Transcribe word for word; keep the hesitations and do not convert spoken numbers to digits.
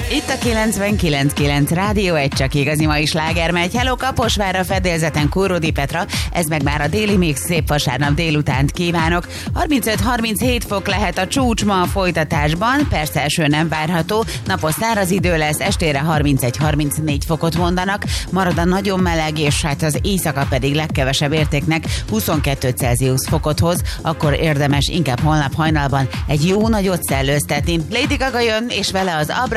Itt a kilencvenkilenc kilenc Rádió, egy csak igazi mai sláger megy. Hello, Kaposvárra, fedélzeten Kurródi Petra, ez meg már a déli mix, szép vasárnap délutánt kívánok. harmincöt harminchét fok lehet a csúcs ma a folytatásban, persze eső nem várható, napos száraz idő lesz, estére harmincegy harmincnégy fokot mondanak, marad a nagyon meleg, és hát az éjszaka pedig legkevesebb értéknek huszonkettő Celsius fokot hoz, akkor érdemes inkább holnap hajnalban egy jó nagyot szellőztetni. Lady Gaga jön, és vele az Abra